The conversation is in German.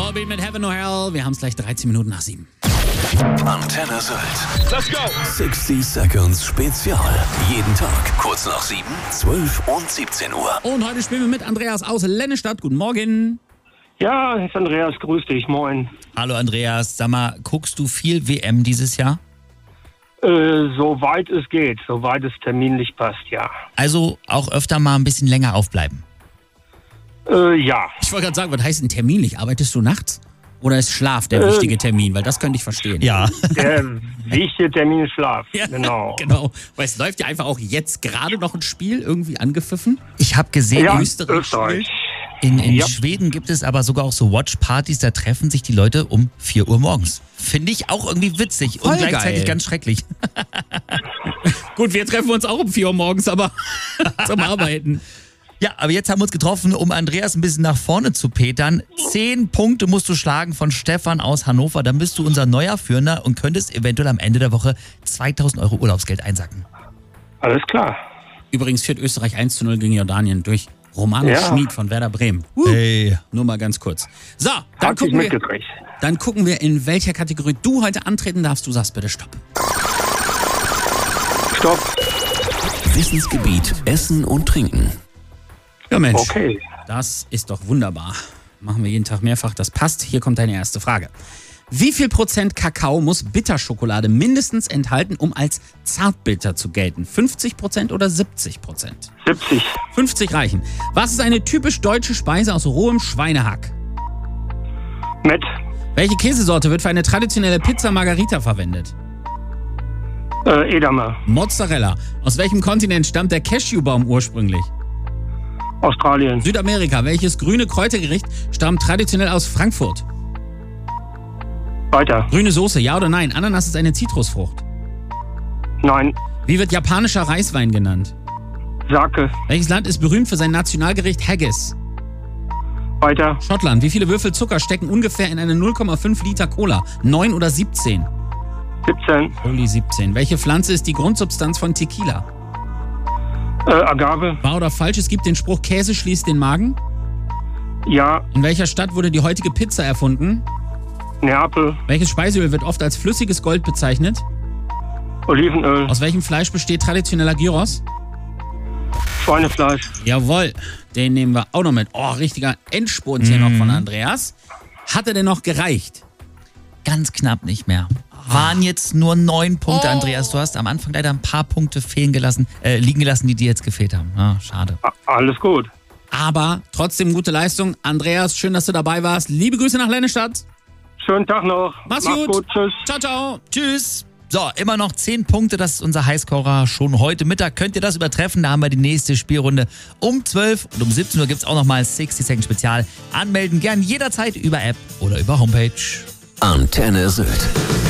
Volbeat mit Heaven or Hell. Wir haben es gleich 13 Minuten nach 7. Antenne Sylt. Let's go! 60 Seconds Spezial. Jeden Tag kurz nach 7, 12 und 17 Uhr. Und heute spielen wir mit Andreas aus Lennestadt. Guten Morgen. Ja, ist Andreas, grüß dich, moin. Hallo Andreas, sag mal, guckst du viel WM dieses Jahr? Soweit es geht, soweit es terminlich passt, ja. Also auch öfter mal ein bisschen länger aufbleiben? Ja. Ich wollte gerade sagen, was heißt denn terminlich? Arbeitest du nachts? Oder ist Schlaf der wichtige Termin? Weil das könnte ich verstehen. Ja. Der wichtige Termin ist Schlaf, Ja, genau. genau. Weil es läuft ja einfach auch jetzt gerade noch ein Spiel irgendwie angepfiffen. Ich habe gesehen, Ja, Österreich. in Ja. Schweden gibt es aber sogar auch so Watchpartys, da treffen sich die Leute um 4 Uhr morgens. Finde ich auch irgendwie witzig Voll und gleichzeitig geil. ganz schrecklich. Gut, wir treffen uns auch um 4 Uhr morgens, aber zum Arbeiten. Ja, aber jetzt haben wir uns getroffen, um Andreas ein bisschen nach vorne zu petern. 10 Punkte musst du schlagen von Stefan aus Hannover, dann bist du unser neuer Führender und könntest eventuell am Ende der Woche 2.000 Euro Urlaubsgeld einsacken. Alles klar. Übrigens führt Österreich 1:0 gegen Jordanien durch Romano Ja. Schmid von Werder Bremen. Hey. Nur mal ganz kurz. So, dann Hat sich gucken wir, mitgekriegt. in welcher Kategorie du heute antreten darfst. Du sagst bitte Stopp. Stopp. Wissensgebiet Essen und Trinken. Ja Mensch, Okay. das ist doch wunderbar. Machen wir jeden Tag mehrfach, das passt. Hier kommt deine erste Frage. Wie viel Prozent Kakao muss Bitterschokolade mindestens enthalten, um als zartbitter zu gelten? 50% oder 70%? 70. 50 reichen. Was ist eine typisch deutsche Speise aus rohem Schweinehack? Met. Welche Käsesorte wird für eine traditionelle Pizza Margherita verwendet? Edamer. Mozzarella. Aus welchem Kontinent stammt der Cashewbaum ursprünglich? Australien. Südamerika. Welches grüne Kräutergericht stammt traditionell aus Frankfurt? Weiter. Grüne Soße, ja oder nein? Ananas ist eine Zitrusfrucht. Nein. Wie wird japanischer Reiswein genannt? Sake. Welches Land ist berühmt für sein Nationalgericht Haggis? Weiter. Schottland. Wie viele Würfel Zucker stecken ungefähr in eine 0,5 Liter Cola? 9 oder 17? 17. Holy 17. Welche Pflanze ist die Grundsubstanz von Tequila? Agave. Wahr oder falsch? Es gibt den Spruch, Käse schließt den Magen. Ja. In welcher Stadt wurde die heutige Pizza erfunden? Neapel. Welches Speiseöl wird oft als flüssiges Gold bezeichnet? Olivenöl. Aus welchem Fleisch besteht traditioneller Gyros? Schweinefleisch. Jawohl, den nehmen wir auch noch mit. Oh, richtiger Endspurt hier noch von Andreas. Hat er denn noch gereicht? Ganz knapp nicht mehr. Waren jetzt nur 9 Punkte, Andreas. Du hast am Anfang leider ein paar Punkte liegen gelassen, die dir jetzt gefehlt haben. Ah, schade. Alles gut. Aber trotzdem gute Leistung. Andreas, schön, dass du dabei warst. Liebe Grüße nach Lennestadt. Schönen Tag noch. Mach's gut. Tschüss. Ciao, ciao. Tschüss. So, immer noch 10 Punkte, das ist unser Highscorer. Schon heute Mittag könnt ihr das übertreffen. Da haben wir die nächste Spielrunde um 12 und um 17 Uhr gibt es auch nochmal 60 Second Spezial. Anmelden gern jederzeit über App oder über Homepage. Antenne Sylt.